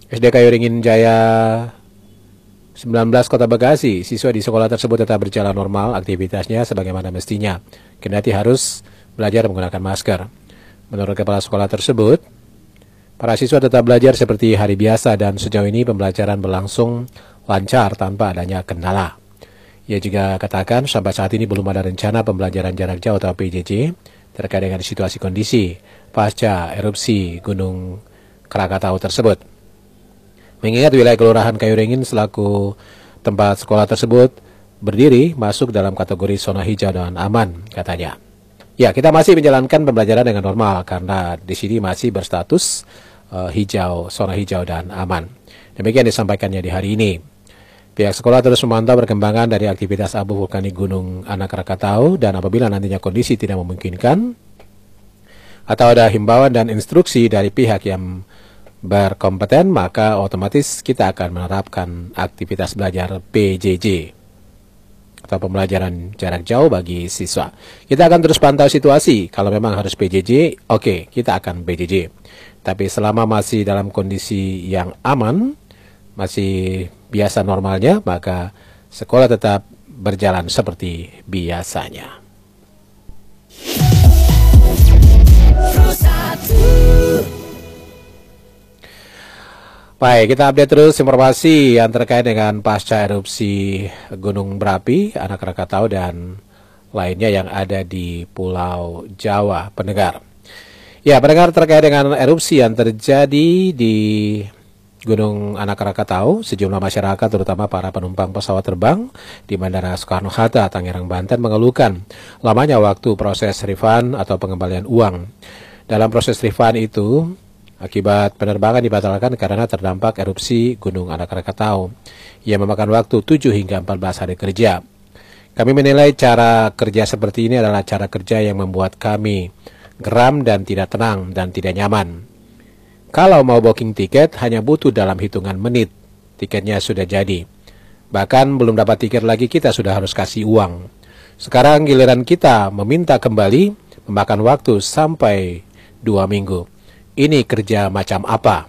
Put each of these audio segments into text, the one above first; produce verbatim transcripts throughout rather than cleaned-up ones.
S D Kayuringin Jaya sembilan belas Kota Bekasi, siswa di sekolah tersebut tetap berjalan normal aktivitasnya sebagaimana mestinya, kendati harus belajar menggunakan masker. Menurut kepala sekolah tersebut, para siswa tetap belajar seperti hari biasa dan sejauh ini pembelajaran berlangsung lancar tanpa adanya kendala. Ia juga katakan sampai saat ini belum ada rencana pembelajaran jarak jauh atau P J J terkait dengan situasi kondisi pasca erupsi Gunung Krakatau tersebut. Mengingat wilayah Kelurahan Kayuringin selaku tempat sekolah tersebut berdiri masuk dalam kategori zona hijau dan aman, katanya. Ya, kita masih menjalankan pembelajaran dengan normal karena di sini masih berstatus uh, hijau, zona hijau dan aman. Demikian disampaikannya di hari ini. Pihak sekolah terus memantau perkembangan dari aktivitas abu vulkanik Gunung Anak Krakatau dan apabila nantinya kondisi tidak memungkinkan atau ada himbauan dan instruksi dari pihak yang berkompeten, maka otomatis kita akan menerapkan aktivitas belajar P J J atau pembelajaran jarak jauh bagi siswa. Kita akan terus pantau situasi. Kalau memang harus P J J, oke, okay, kita akan P J J. Tapi selama masih dalam kondisi yang aman, masih biasa normalnya, maka sekolah tetap berjalan seperti biasanya. Baik, kita update terus informasi yang terkait dengan pasca erupsi Gunung Berapi, Anak Krakatau dan lainnya yang ada di Pulau Jawa, pendengar. Ya, pendengar, terkait dengan erupsi yang terjadi di Gunung Anak Krakatau, sejumlah masyarakat terutama para penumpang pesawat terbang di Bandara Soekarno-Hatta, Tangerang, Banten mengeluhkan lamanya waktu proses refund atau pengembalian uang. Dalam proses refund itu, akibat penerbangan dibatalkan karena terdampak erupsi Gunung Anak Krakatau yang memakan waktu tujuh hingga empat belas hari kerja. Kami menilai cara kerja seperti ini adalah cara kerja yang membuat kami geram dan tidak tenang dan tidak nyaman. Kalau mau booking tiket hanya butuh dalam hitungan menit, tiketnya sudah jadi. Bahkan belum dapat tiket lagi kita sudah harus kasih uang. Sekarang giliran kita meminta kembali, memakan waktu sampai dua minggu. Ini kerja macam apa?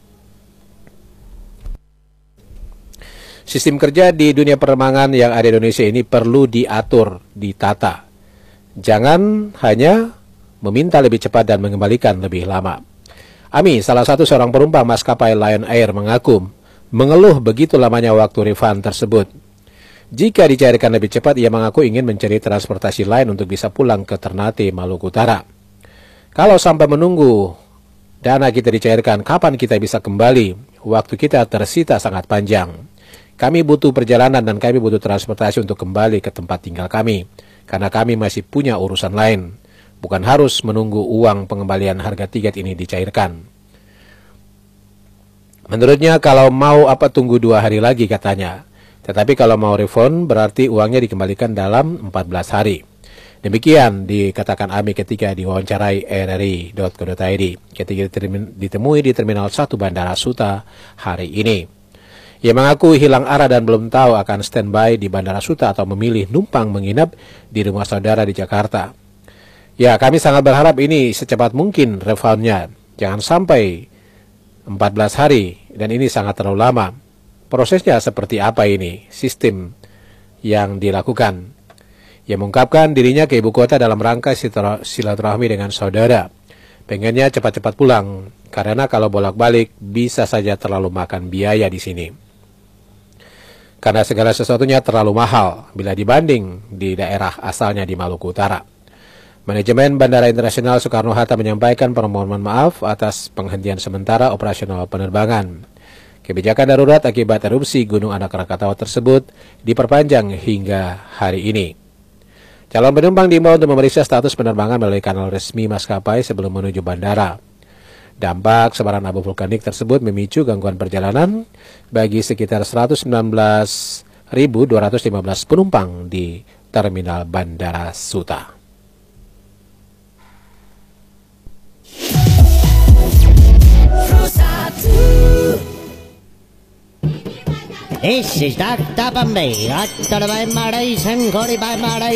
Sistem kerja di dunia penerbangan yang ada di Indonesia ini perlu diatur, ditata. Jangan hanya meminta lebih cepat dan mengembalikan lebih lama. Ami, salah satu seorang penumpang maskapai Lion Air, mengaku mengeluh begitu lamanya waktu refund tersebut. Jika dicairkan lebih cepat, ia mengaku ingin mencari transportasi lain untuk bisa pulang ke Ternate, Maluku Utara. Kalau sampai menunggu dana kita dicairkan, kapan kita bisa kembali? Waktu kita tersita sangat panjang. Kami butuh perjalanan dan kami butuh transportasi untuk kembali ke tempat tinggal kami, karena kami masih punya urusan lain. Bukan harus menunggu uang pengembalian harga tiket ini dicairkan. Menurutnya kalau mau apa tunggu dua hari lagi, katanya. Tetapi kalau mau refund berarti uangnya dikembalikan dalam empat belas hari. Demikian dikatakan Ami ketika diwawancarai R R I titik co titik I D ketika ditemui di Terminal satu Bandara Suta hari ini. Ia mengaku hilang arah dan belum tahu akan standby di Bandara Suta atau memilih numpang menginap di rumah saudara di Jakarta. Ya, kami sangat berharap ini secepat mungkin refundnya. Jangan sampai empat belas hari, dan ini sangat terlalu lama. Prosesnya seperti apa ini? Sistem yang dilakukan. Ia mengungkapkan dirinya ke ibu kota dalam rangka silaturahmi dengan saudara. Pengennya cepat-cepat pulang, karena kalau bolak-balik bisa saja terlalu makan biaya di sini. Karena segala sesuatunya terlalu mahal bila dibanding di daerah asalnya di Maluku Utara. Manajemen Bandara Internasional Soekarno-Hatta menyampaikan permohonan maaf atas penghentian sementara operasional penerbangan. Kebijakan darurat akibat erupsi Gunung Anak Krakatau tersebut diperpanjang hingga hari ini. Calon penumpang diimbau untuk memeriksa status penerbangan melalui kanal resmi maskapai sebelum menuju bandara. Dampak sebaran abu vulkanik tersebut memicu gangguan perjalanan bagi sekitar seratus sembilan belas ribu dua ratus lima belas penumpang di Terminal Bandara Suta. This is Doctor Bombay. Doctor Bombay, Maray, Sangori by Maray.